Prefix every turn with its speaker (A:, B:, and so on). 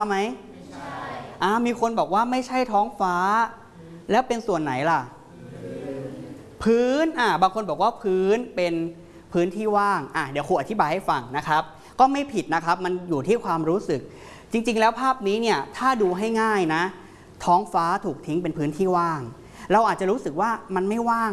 A: ไหมมีคนบอกว่าไม่ใช่ท้องฟ้าแล้วเป็นส่วนไหนล่ะพื้นบางคนบอกว่าพื้นเป็นพื้นที่ว่างเดี๋ยวครูอธิบายให้ฟังนะครับก็ไม่ผิดนะครับมันอยู่ที่ความรู้สึกจริงๆแล้วภาพนี้เนี่ยถ้าดูให้ง่ายนะท้องฟ้าถูกทิ้งเป็นพื้นที่ว่างเราอาจจะรู้สึกว่ามันไม่ว่าง